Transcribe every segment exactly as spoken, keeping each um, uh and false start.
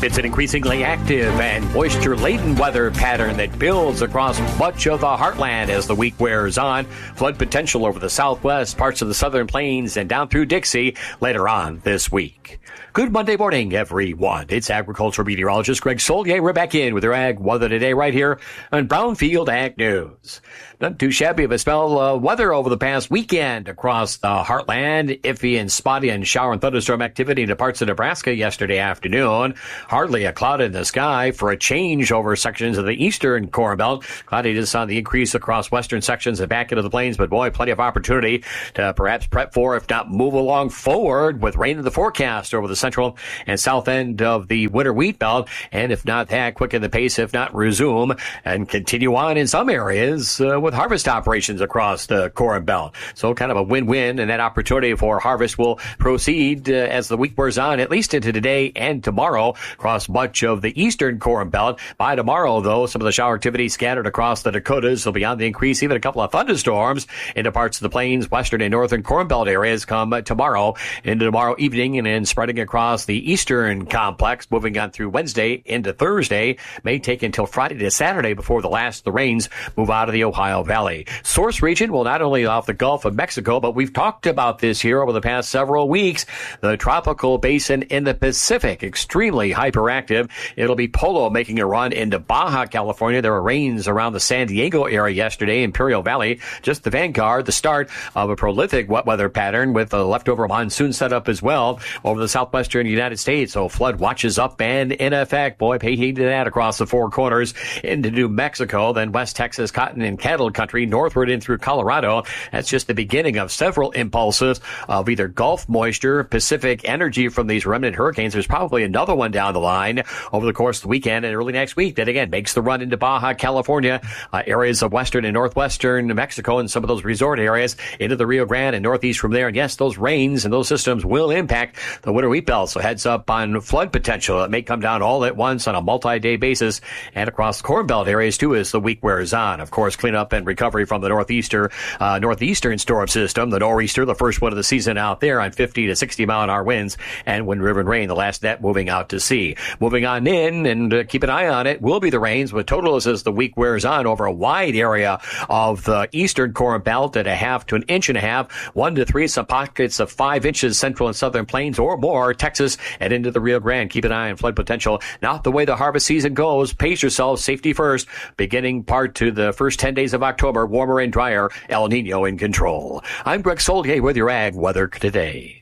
It's an increasingly active and moisture-laden weather pattern that builds across much of the heartland as the week wears on. Flood potential over the southwest, parts of the southern plains, and down through Dixie later on this week. Good Monday morning, everyone. It's agricultural meteorologist Greg Solier. We're back in with your ag weather today right here on Brownfield Ag News. Not too shabby of a spell of weather over the past weekend across the heartland. Iffy and spotty and shower and thunderstorm activity into parts of Nebraska yesterday afternoon. Hardly a cloud in the sky for a change over sections of the eastern Corn Belt. Cloudy just on the increase across western sections and back into the plains, but boy, plenty of opportunity to perhaps prep for, if not move along forward, with rain in the forecast over the central and south end of the winter wheat belt. And if not that, quicken the pace, if not resume and continue on in some areas uh, with harvest operations across the Corn Belt. So kind of a win-win, and that opportunity for harvest will proceed uh, as the week wears on, at least into today and tomorrow across much of the eastern Corn Belt. By tomorrow, though, some of the shower activity scattered across the Dakotas will be on the increase. Even a couple of thunderstorms into parts of the plains, western and northern Corn Belt areas come tomorrow into tomorrow evening, and then spreading across the eastern complex, moving on through Wednesday into Thursday. May take until Friday to Saturday before the last of the rains move out of the Ohio Valley. Source region, well, not only off the Gulf of Mexico, but we've talked about this here over the past several weeks. The tropical basin in the Pacific, extremely hyperactive. It'll be Polo making a run into Baja California. There were rains around the San Diego area yesterday, Imperial Valley, just the vanguard, the start of a prolific wet weather pattern with a leftover monsoon setup as well over the southwestern United States. So flood watches up and in effect. Boy, pay heed to that across the four corners into New Mexico, then West Texas, cotton and cattle country, northward in through Colorado. That's just the beginning of several impulses of either Gulf moisture, Pacific energy from these remnant hurricanes. There's probably another one down the line over the course of the weekend and early next week that again makes the run into Baja California, uh, areas of western and northwestern New Mexico, and some of those resort areas into the Rio Grande and northeast from there. And yes, those rains and those systems will impact the winter wheat belt. So heads up on flood potential. It may come down all at once on a multi-day basis and across the Corn Belt areas too as the week wears on. Of course, cleanup and recovery from the northeastern uh, northeastern storm system, the nor'easter, the first one of the season out there on fifty to sixty mile an hour winds, and wind driven rain, the last net moving out to sea. Moving on in, and uh, keep an eye on it, will be the rains with totals as the week wears on over a wide area of the eastern Corn Belt at a half to an inch and a half, one to three, some pockets of five inches central and southern plains or more, Texas and into the Rio Grande. Keep an eye on flood potential. Not the way the harvest season goes. Pace yourself, safety first. Beginning part to the first ten days of October, warmer and drier, El Nino in control. I'm Greg Solier with your ag weather today.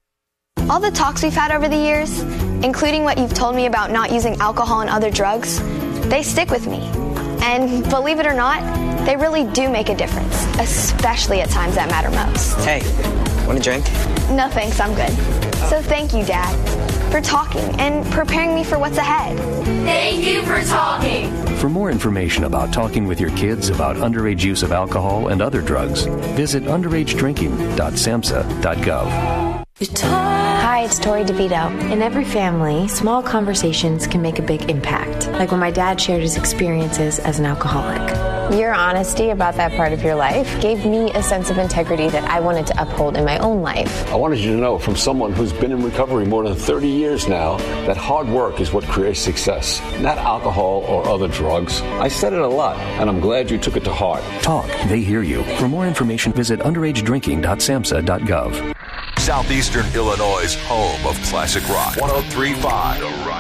All the talks we've had over the years, including what you've told me about not using alcohol and other drugs, they stick with me. And believe it or not, they really do make a difference, especially at times that matter most. Hey, want a drink? No thanks, I'm good. So thank you, Dad, for talking and preparing me for what's ahead. Thank you for talking. For more information about talking with your kids about underage use of alcohol and other drugs, visit underage drinking dot samhsa dot gov. Hi, it's Tori DeVito. In every family, small conversations can make a big impact, like when my dad shared his experiences as an alcoholic. Your honesty about that part of your life gave me a sense of integrity that I wanted to uphold in my own life. I wanted you to know from someone who's been in recovery more than thirty years now that hard work is what creates success, not alcohol or other drugs. I said it a lot, and I'm glad you took it to heart. Talk, they hear you. For more information, visit underage drinking dot samhsa dot gov. Southeastern Illinois' home of classic rock. one oh three point five The Rock.